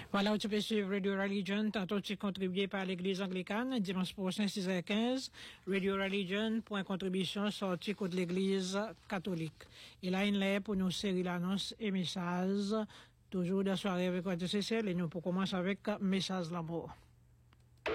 Voilà où tu peux suivre Radio Religion, tantôt tu contribué par l'Église anglicane, dimanche prochain 6h15, Radio Religion, point contribution sorti contre l'Église catholique. Et là, il est pour nous série l'annonce et message, toujours de soirée avec Radio CCL, et nous pour commencer avec message l'amour.